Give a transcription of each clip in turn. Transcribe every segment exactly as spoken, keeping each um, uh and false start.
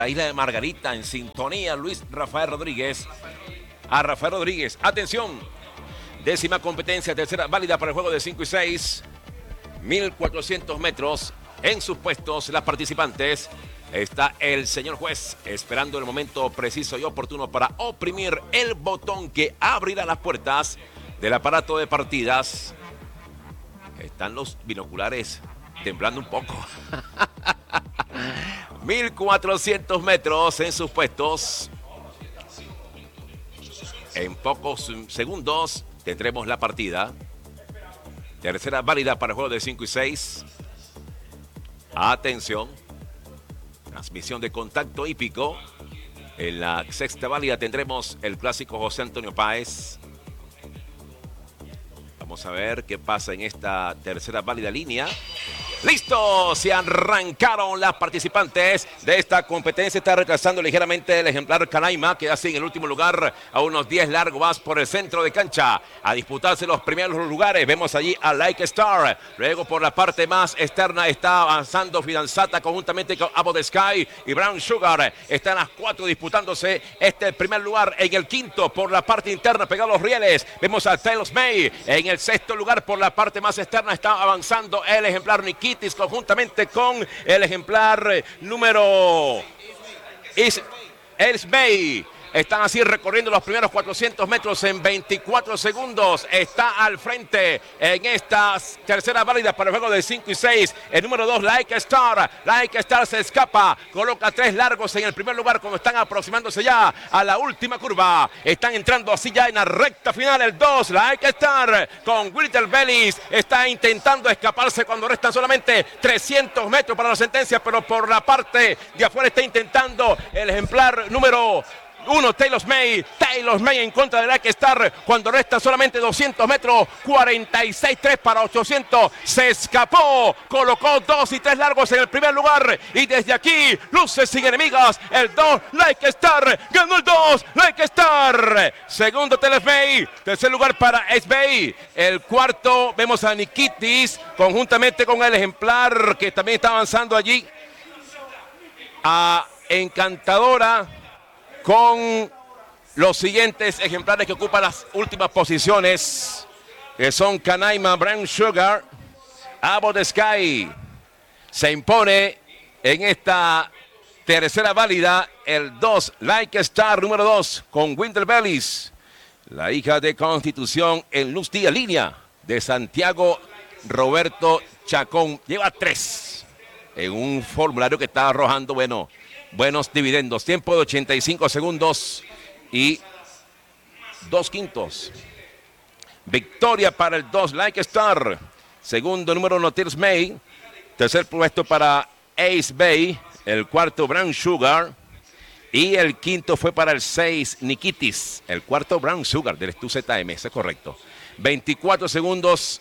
La isla de Margarita en sintonía, Luis Rafael Rodríguez. A Rafael Rodríguez, atención. Décima competencia, tercera válida para el juego de cinco y seis. mil cuatrocientos metros. En sus puestos, las participantes. Está el señor juez esperando el momento preciso y oportuno para oprimir el botón que abrirá las puertas del aparato de partidas. Están los binoculares temblando un poco. mil cuatrocientos metros en sus puestos. En pocos segundos tendremos la partida. Tercera válida para el juego de cinco y seis. Atención. Transmisión de contacto hípico. En la sexta válida tendremos el clásico José Antonio Páez. Vamos a ver qué pasa en esta tercera válida línea. ¡Listo! Se arrancaron las participantes de esta competencia. Está retrasando ligeramente el ejemplar Canaima, que así en el último lugar a unos diez largos más por el centro de cancha. A disputarse los primeros lugares. Vemos allí a Like Star. Luego por la parte más externa está avanzando Fidanzata conjuntamente con Abo the Sky y Brown Sugar. Están las cuatro disputándose este primer lugar. En el quinto por la parte interna pegado a los rieles. Vemos a Tails May. En el sexto lugar por la parte más externa está avanzando el ejemplar Nikki conjuntamente con el ejemplar número Is Bay. Están así recorriendo los primeros cuatrocientos metros en veinticuatro segundos. Está al frente en esta tercera válida para el juego de cinco y seis. El número dos, Like Star. Like Star se escapa. Coloca tres largos en el primer lugar cuando están aproximándose ya a la última curva. Están entrando así ya en la recta final. El dos, Like Star con Wilter Bellis. Está intentando escaparse cuando restan solamente trescientos metros para la sentencia. Pero por la parte de afuera está intentando el ejemplar número uno, Tails May. Tails May en contra de Like Star cuando resta solamente doscientos metros. cuarenta y seis tres para ochocientos. Se escapó. Colocó dos y tres largos en el primer lugar. Y desde aquí, luces sin enemigas. El dos, Like Star. Ganó el dos, Like Star. Segundo, Tails May. Tercer lugar para S-Bay. El cuarto, vemos a Nikitis conjuntamente con el ejemplar que también está avanzando allí. A Encantadora. Con los siguientes ejemplares que ocupan las últimas posiciones, que son Canaima, Brown Sugar, Abo the Sky. Se impone en esta tercera válida el dos, Like Star, número dos, con Winter Bellis. La hija de Constitución en Luz Día Línea de Santiago Roberto Chacón. Lleva tres en un formulario que está arrojando, bueno, buenos dividendos. Tiempo de ochenta y cinco segundos y dos quintos. Victoria para el dos, Like Star. Segundo número uno, Tails May. Tercer puesto para Ace Bay. El cuarto, Brown Sugar. Y el quinto fue para el seis, Nikitis. El cuarto, Brown Sugar del Stu Z M. Eso es correcto. veinticuatro segundos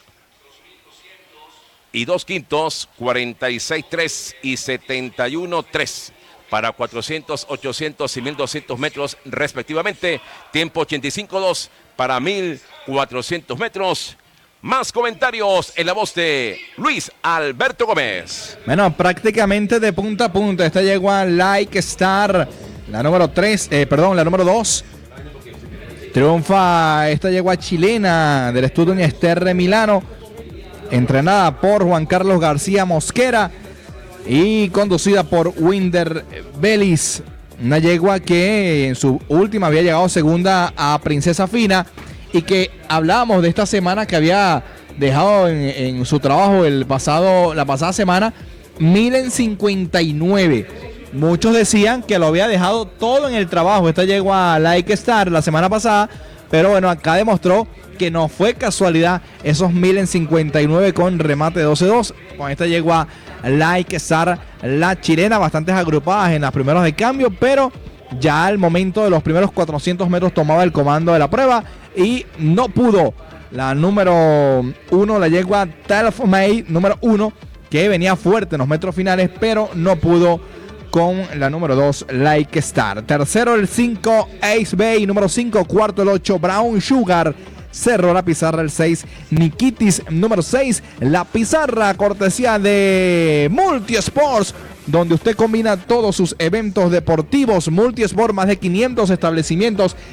y dos quintos. cuarenta y seis tres y setenta y uno tres. Para cuatrocientos, ochocientos y mil doscientos metros respectivamente. Tiempo ochenta y cinco dos para mil cuatrocientos metros. Más comentarios en la voz de Luis Alberto Gómez. Bueno, prácticamente de punta a punta. Esta llegó a Like Star, la número tres, eh, perdón, la número dos. Triunfa esta yegua chilena del Estudio Niesterre Milano, entrenada por Juan Carlos García Mosquera y conducida por Winder Bellis, una yegua que en su última había llegado segunda a Princesa Fina y que hablábamos de esta semana que había dejado en, en su trabajo el pasado, la pasada semana mil en cincuenta y nueve. Muchos decían que lo había dejado todo en el trabajo esta yegua Like Star la semana pasada, pero bueno, acá demostró que no fue casualidad esos mil en cincuenta y nueve con remate doce dos con esta yegua Like Star, la chilena, bastantes agrupadas en las primeras de cambio, pero ya al momento de los primeros cuatrocientos metros tomaba el comando de la prueba y no pudo. La número uno, la yegua Tails May, número uno, que venía fuerte en los metros finales, pero no pudo con la número dos, Like Star. Tercero, el cinco, Ace Bay. Número cinco, cuarto, el ocho, Brown Sugar. Cerró la pizarra el seis, Nikitis. Número seis, la pizarra cortesía de Multi Sports. donde usted combina todos sus eventos deportivos. Multisport, más de quinientos establecimientos